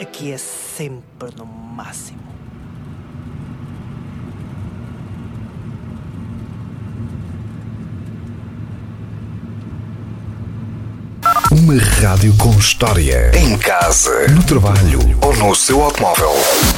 aqui é sempre no máximo. Uma rádio com história. Em casa, no trabalho ou no seu automóvel.